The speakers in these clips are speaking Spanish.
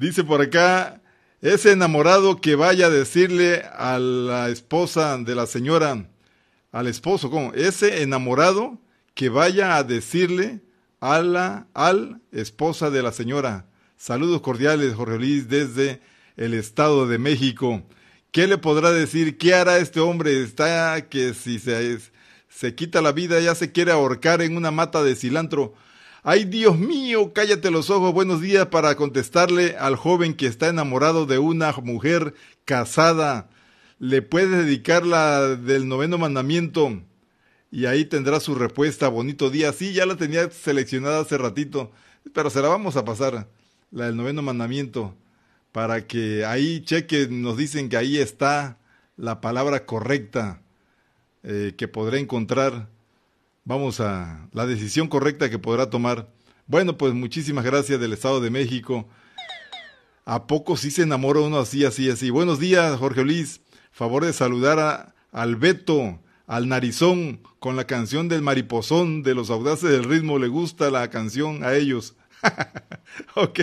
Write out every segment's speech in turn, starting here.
Dice por acá, ese enamorado que vaya a decirle a la esposa de la señora, al esposo, ¿cómo? Ese enamorado que vaya a decirle al esposa de la señora. Saludos cordiales, Jorge Luis, desde el Estado de México. ¿Qué le podrá decir? ¿Qué hará este hombre? Está que si se quita la vida ya se quiere ahorcar en una mata de cilantro. ¡Ay, Dios mío! Cállate los ojos. Buenos días para contestarle al joven que está enamorado de una mujer casada. Le puedes dedicar la del 9º mandamiento y ahí tendrá su respuesta. Bonito día. Sí, ya la tenía seleccionada hace ratito, pero se la vamos a pasar, la del 9º mandamiento, para que ahí cheque. Nos dicen que ahí está la palabra correcta que podrá encontrar. Vamos a la decisión correcta que podrá tomar. Bueno, pues muchísimas gracias del Estado de México. ¿A poco sí se enamora uno así? Buenos días, Jorge Luis. Favor de saludar al Beto, al Narizón, con la canción del Mariposón de los Audaces del Ritmo. Le gusta la canción a ellos. Ok.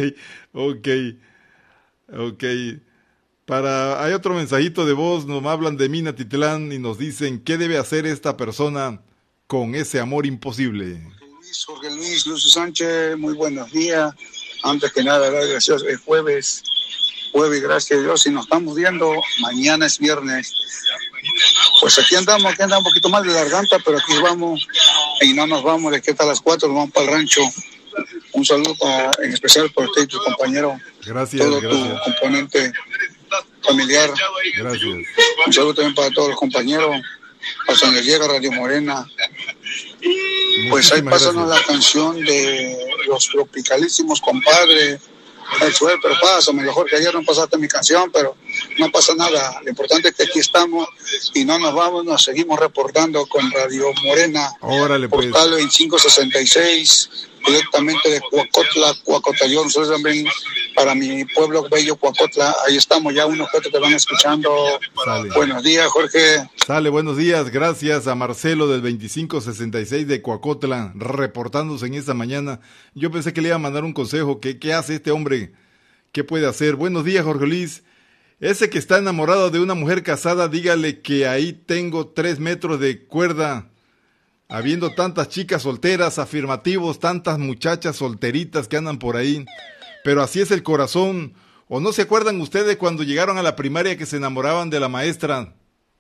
Hay otro mensajito de voz. Nos hablan de Minatitlán y nos dicen, ¿qué debe hacer esta persona con ese amor imposible? Jorge Luis, Lucio Sánchez, muy buenos días. Antes que nada, gracias. Es jueves, gracias a Dios. Y nos estamos viendo, mañana es viernes. Pues aquí andamos un poquito mal de garganta, pero aquí vamos y no nos vamos. De que hasta las 4 nos vamos para el rancho. Un saludo en especial por usted y tu compañero. Gracias. Tu componente familiar. Gracias. Un saludo también para todos los compañeros. Hasta donde llega Radio Morena. Pues ahí pásanos la canción de los tropicalísimos, compadre. Pero pásame, mejor que ayer no pasaste mi canción, pero no pasa nada. Lo importante es que aquí estamos y no nos vamos, nos seguimos reportando con Radio Morena. Órale, pues. Portal 2566, directamente de Cuacotla, Cuacotayón. Nosotros también, para mi pueblo bello, Cuacotla, ahí estamos ya, unos que te van escuchando. Sale. Buenos días, Jorge. Sale, buenos días. Gracias a Marcelo del 2566 de Cuacotla, reportándose en esta mañana. Yo pensé que le iba a mandar un consejo. ¿Qué hace este hombre? ¿Qué puede hacer? Buenos días, Jorge Luis. Ese que está enamorado de una mujer casada, dígale que ahí tengo 3 metros de cuerda. Habiendo tantas chicas solteras, afirmativos, tantas muchachas solteritas que andan por ahí. Pero así es el corazón. ¿O no se acuerdan ustedes cuando llegaron a la primaria que se enamoraban de la maestra?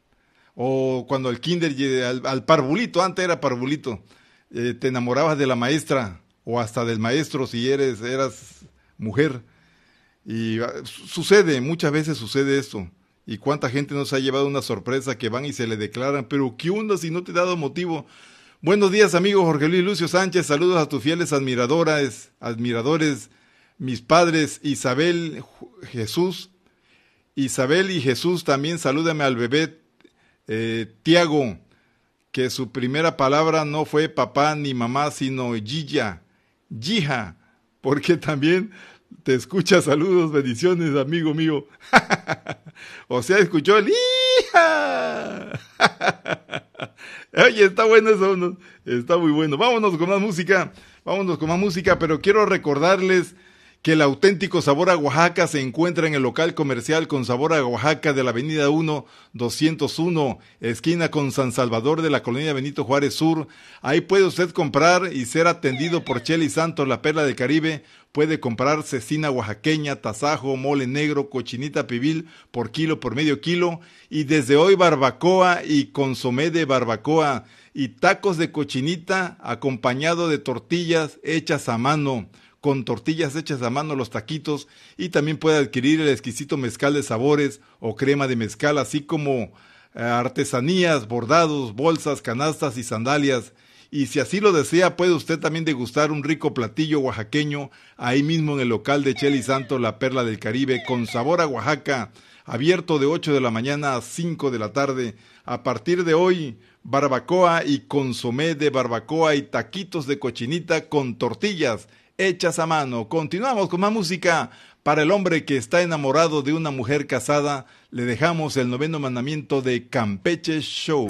O cuando el kinder, al parvulito, antes era parvulito, te enamorabas de la maestra o hasta del maestro si eras mujer. Y muchas veces sucede esto. Y cuánta gente nos ha llevado una sorpresa que van y se le declaran, pero ¿qué onda si no te he dado motivo? Buenos días, amigo Jorge Luis Lucio Sánchez, saludos a tus fieles admiradores, mis padres Isabel y Jesús, también salúdame al bebé Tiago, que su primera palabra no fue papá ni mamá, sino yija, porque también te escucha. Saludos, bendiciones, amigo mío. O sea, escuchó el hija. Oye, está bueno eso, ¿no? Está muy bueno. Vámonos con más música, pero quiero recordarles que el auténtico sabor a Oaxaca se encuentra en el local comercial con sabor a Oaxaca de la avenida 1, 201, esquina con San Salvador de la colonia Benito Juárez Sur. Ahí puede usted comprar y ser atendido por Chely Santos, la perla del Caribe. Puede comprar cecina oaxaqueña, tasajo, mole negro, cochinita pibil por kilo, por medio kilo. Y desde hoy barbacoa y consomé de barbacoa y tacos de cochinita acompañado de tortillas hechas a mano. Con tortillas hechas a mano los taquitos, y también puede adquirir el exquisito mezcal de sabores o crema de mezcal, así como artesanías, bordados, bolsas, canastas y sandalias. Y si así lo desea, puede usted también degustar un rico platillo oaxaqueño ahí mismo en el local de Chely Santos, la perla del Caribe, con sabor a Oaxaca, abierto de 8 de la mañana a 5 de la tarde. A partir de hoy, barbacoa y consomé de barbacoa y taquitos de cochinita con tortillas hechas a mano. Continuamos con más música. Para el hombre que está enamorado de una mujer casada, le dejamos el 9º mandamiento de Campeche Show.